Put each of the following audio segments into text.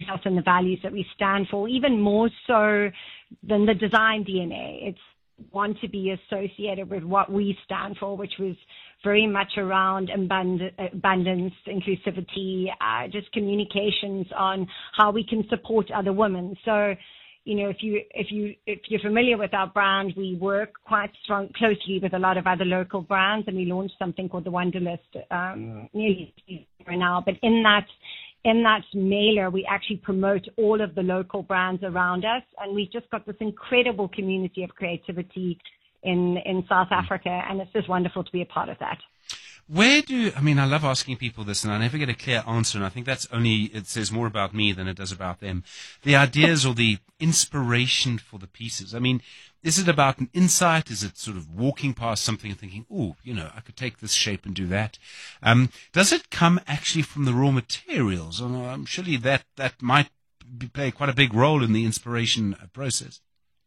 ethos and the values that we stand for, even more so than the design DNA. It's want to be associated with what we stand for, which was very much around abundance, inclusivity, just communications on how we can support other women. So, if you're familiar with our brand, we work quite closely with a lot of other local brands, and we launched something called the Wonderlist nearly a year now. But in that mailer, we actually promote all of the local brands around us, and we've just got this incredible community of creativity in South Africa, and it's just wonderful to be a part of that. I love asking people this, and I never get a clear answer, and I think it says more about me than it does about them. The ideas or the inspiration for the pieces. I mean, is it about an insight? Is it sort of walking past something and thinking, I could take this shape and do that? Does it come actually from the raw materials? Surely that might play quite a big role in the inspiration process.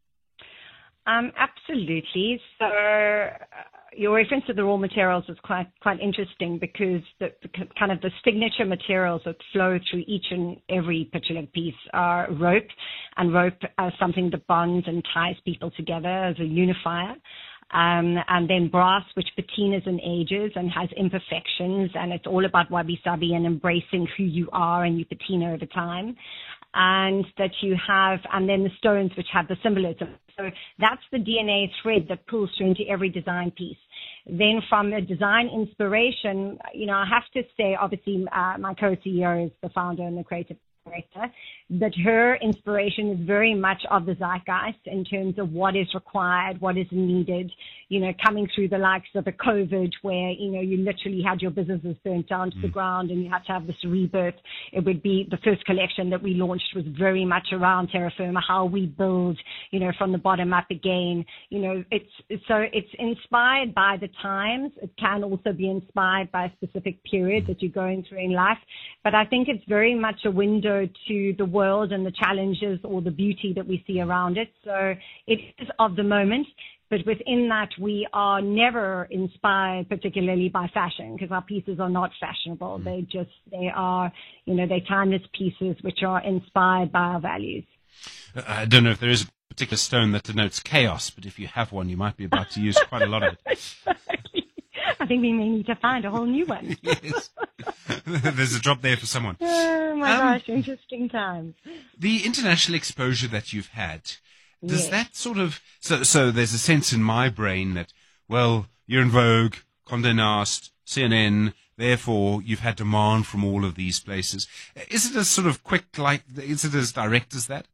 Absolutely. So your reference to the raw materials is quite interesting, because the kind of the signature materials that flow through each and every particular piece are rope, and rope as something that bonds and ties people together as a unifier. And then brass, which patinas and ages and has imperfections, and it's all about wabi-sabi and embracing who you are and you patina over time. And that you have, and then the stones, which have the symbolism. So that's the DNA thread that pulls through into every design piece. Then from a design inspiration, I have to say, obviously, my co-CEO is the founder and the creative director, but her inspiration is very much of the zeitgeist in terms of what is required, what is needed, coming through the likes of the COVID where, you literally had your businesses burnt down to the ground and you had to have this rebirth. It would be the first collection that we launched was very much around terra firma, how we build, from the bottom up again. It's inspired by the times. It can also be inspired by a specific period that you're going through in life. But I think it's very much a window to the world and the challenges or the beauty that we see around it. So it is of the moment, but within that we are never inspired particularly by fashion, because our pieces are not fashionable. They are timeless pieces which are inspired by our values. I don't know if there is a particular stone that denotes chaos, but if you have one, you might be about to use quite a lot of it. I think we may need to find a whole new one. Yes. There's a job there for someone. Oh, my gosh, interesting times. The international exposure that you've had, does that sort of... So there's a sense in my brain that, well, you're in Vogue, Condé Nast, CNN, therefore you've had demand from all of these places. Is it as sort of quick, is it as direct as that?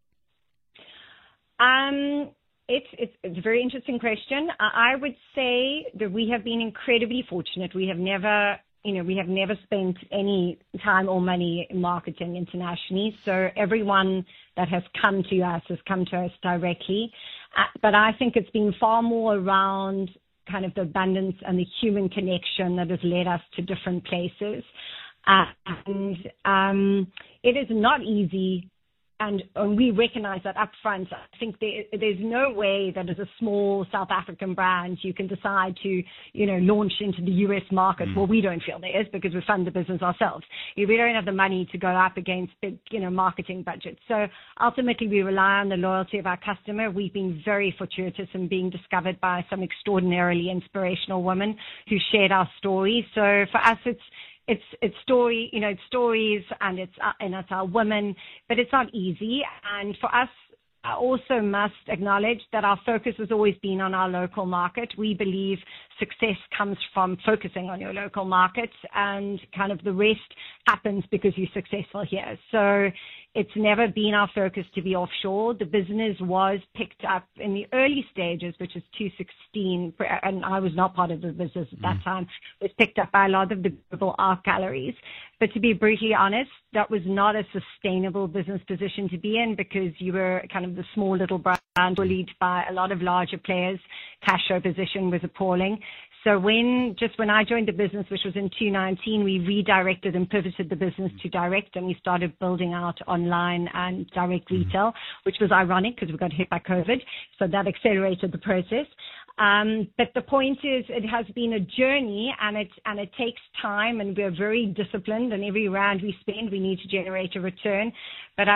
It's a very interesting question. I would say that we have been incredibly fortunate. We have never spent any time or money in marketing internationally. So everyone that has come to us has come to us directly. But I think it's been far more around kind of the abundance and the human connection that has led us to different places. It is not easy. And we recognize that up front. I think there's no way that as a small South African brand you can decide to, launch into the US market. Well, we don't feel there is, because we fund the business ourselves. We don't have the money to go up against big, marketing budgets. So ultimately we rely on the loyalty of our customer. We've been very fortuitous in being discovered by some extraordinarily inspirational women who shared our story. So for us, it's story, it's stories, and it's our women, but it's not easy. And for us, I also must acknowledge that our focus has always been on our local market. We believe success comes from focusing on your local market, and kind of the rest happens because you're successful here. So it's never been our focus to be offshore. The business was picked up in the early stages, which is 2016, and I was not part of the business at that time. It was picked up by a lot of the global art galleries. But to be brutally honest, that was not a sustainable business position to be in, because you were kind of the small little brand bullied by a lot of larger players. Cash flow position was appalling. So when I joined the business, which was in 2019, we redirected and pivoted the business to direct, and we started building out online and direct retail, which was ironic because we got hit by COVID. So that accelerated the process. But the point is, it has been a journey, and it takes time, and we're very disciplined, and every rand we spend, we need to generate a return. But